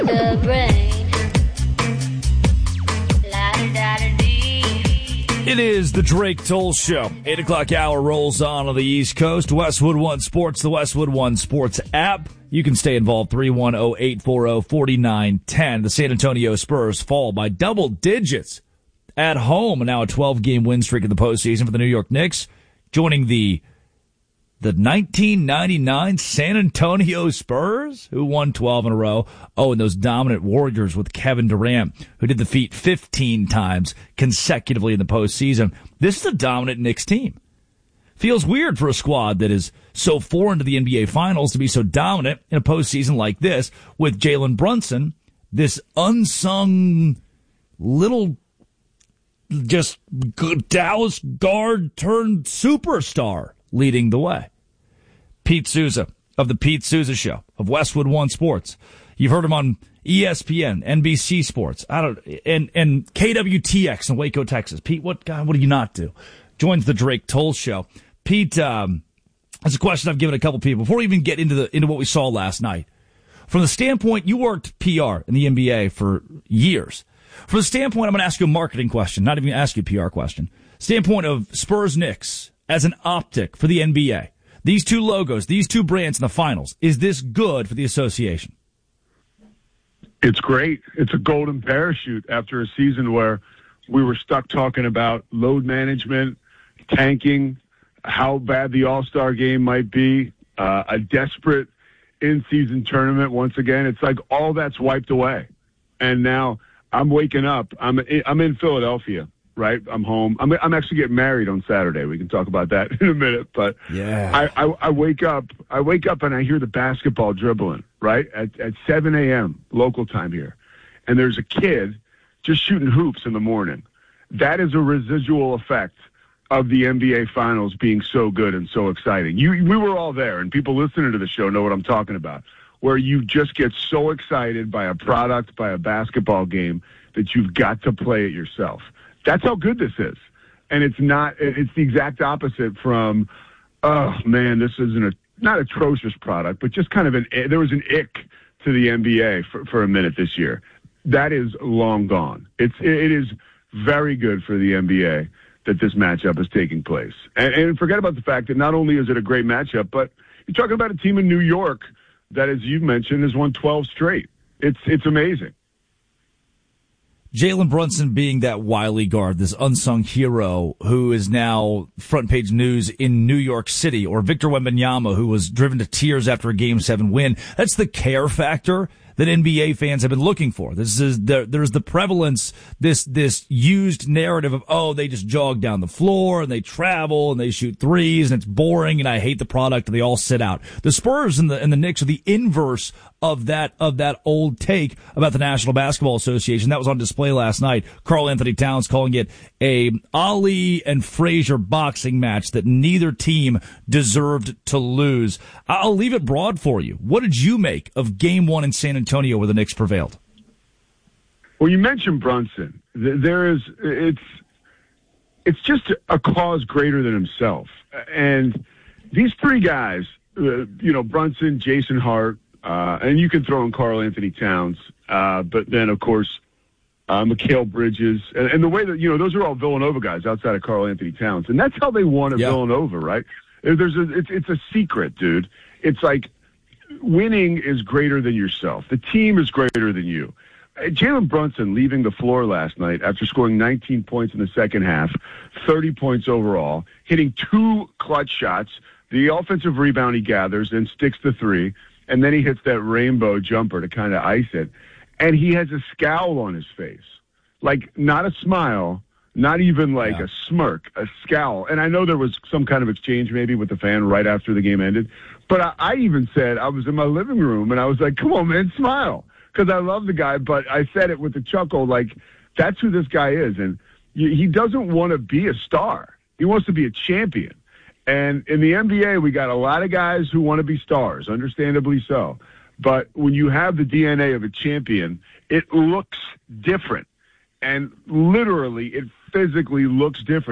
The brain. La-da-da-da-dee. It is the Drake Toll Show. 8 o'clock hour rolls on the East Coast. Westwood One Sports, the Westwood One Sports app. You can stay involved. 310-840-4910. The San Antonio Spurs fall by double digits at home. Now a 12-game win streak in the postseason for the New York Knicks, joining the 1999 San Antonio Spurs, who won 12 in a row. Oh, and those dominant Warriors with Kevin Durant, who did the feat 15 times consecutively in the postseason. This is a dominant Knicks team. Feels weird for a squad that is so foreign to the NBA Finals to be so dominant in a postseason like this with Jalen Brunson, this unsung little just Dallas guard turned superstar, leading the way. Pete Souza of the Pete Souza Show of Westwood One Sports. You've heard him on ESPN, NBC Sports, and KWTX in Waco, Texas. Pete, what do you not do? Joins the Drake Toll Show. Pete, that's a question I've given a couple people before we even get into what we saw last night. From the standpoint, you worked PR in the NBA for years. From the standpoint, I'm going to ask you a marketing question, not even ask you a PR question. Standpoint of Spurs Knicks as an optic for the NBA. These two logos, these two brands in the finals. Is this good for the association? It's great. It's a golden parachute after a season where we were stuck talking about load management, tanking, how bad the All-Star game might be, a desperate in-season tournament once again. It's like all that's wiped away. And now I'm waking up. I'm in Philadelphia, right? I'm home. I'm actually getting married on Saturday. We can talk about that in a minute. But yeah, I wake up and I hear the basketball dribbling, right? At 7 a.m. local time here. And there's a kid just shooting hoops in the morning. That is a residual effect of the NBA Finals being so good and so exciting. We were all there, and people listening to the show know what I'm talking about, where you just get so excited by a product, by a basketball game, that you've got to play it yourself. That's how good this is. And it's the exact opposite from, oh, man, this is not atrocious product, but just kind of there was an ick to the NBA for a minute this year. That is long gone. It is very good for the NBA that this matchup is taking place. And forget about the fact that not only is it a great matchup, but you're talking about a team in New York that, as you've mentioned, has won 12 straight. It's amazing. Jalen Brunson being that wily guard, this unsung hero who is now front page news in New York City, or Victor Wembanyama, who was driven to tears after a Game 7 win. That's the care factor that NBA fans have been looking for. There's the prevalence, this used narrative of, oh, they just jog down the floor and they travel and they shoot threes and it's boring and I hate the product and they all sit out. The Spurs and the Knicks are the inverse of that old take about the National Basketball Association. That was on display last night. Karl Anthony Towns calling it a Ali and Frazier boxing match that neither team deserved to lose. I'll leave it broad for you. What did you make of Game 1 in San Antonio where the Knicks prevailed? Well, you mentioned Brunson. It's just a cause greater than himself. And these three guys, Brunson, Jason Hart, and you can throw in Karl Anthony Towns, but then, of course, Mikal Bridges. And the way that, those are all Villanova guys outside of Karl Anthony Towns. And that's how they won at Villanova, right? It's a secret, dude. It's like winning is greater than yourself. The team is greater than you. Jalen Brunson leaving the floor last night after scoring 19 points in the second half, 30 points overall, hitting 2 clutch shots, the offensive rebound he gathers and sticks the 3, and then he hits that rainbow jumper to kind of ice it. And he has a scowl on his face. Like, not a smile, not even like a smirk, a scowl. And I know there was some kind of exchange maybe with the fan right after the game ended. But I even said, I was in my living room, and I was like, come on, man, smile. Because I love the guy, but I said it with a chuckle, like, that's who this guy is. And he doesn't want to be a star. He wants to be a champion. And in the NBA, we got a lot of guys who want to be stars, understandably so. But when you have the DNA of a champion, it looks different. And literally, it physically looks different.